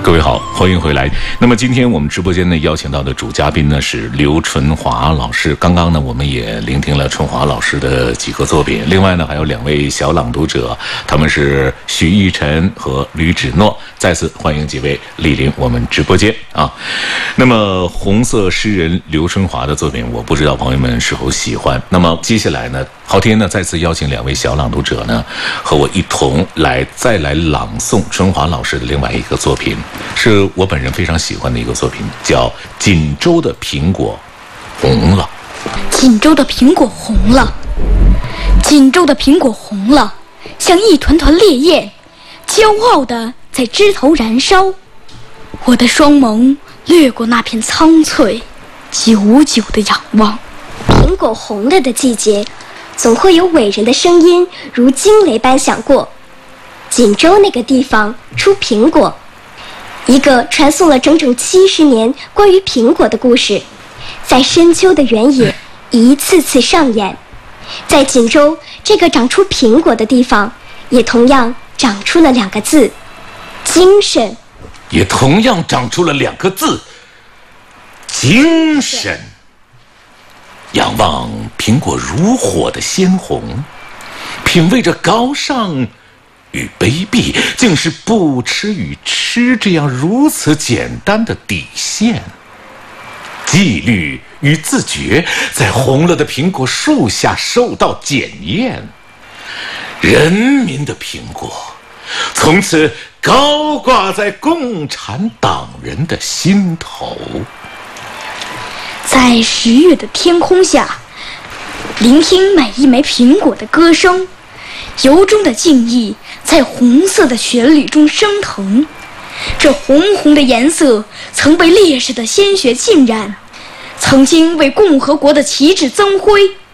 各位好，欢迎回来。那么今天我们直播间呢邀请到的主嘉宾呢是刘春华老师。刚刚呢我们也聆听了春华老师的几个作品，另外呢还有两位小朗读者，他们是许逸晨和吕芷诺。再次欢迎几位莅临我们直播间啊。那么红色诗人刘春华的作品，我不知道朋友们是否喜欢。那么接下来呢，昊天呢再次邀请两位小朗读者呢和我一同再来朗诵春华老师的另外一个作品，是我本人非常喜欢的一个作品，叫《锦州的苹果红了》。 锦州的苹果红了，锦州的苹果红了，像一团团烈焰，骄傲地在枝头燃烧。我的双眸掠过那片苍翠，久久地仰望。 苹果红了的季节，总会有伟人的声音如惊雷般响过。锦州那个地方出苹果，一个传颂了整整70年关于苹果的故事，在深秋的原野一次次上演。在锦州这个长出苹果的地方，也同样长出了2个字：精神。 也同样长出了2个字：精神。仰望苹果如火的鲜红，品味着高尚与卑鄙，竟是不吃与吃这样如此简单的底线。纪律与自觉在红了的苹果树下受到检验。人民的苹果从此高挂在共产党人的心头。 在10月的天空下，聆听每一枚苹果的歌声，由衷的敬意在红色的旋律中升腾。这红红的颜色曾被烈士的鲜血浸染，曾经为共和国的旗帜增辉。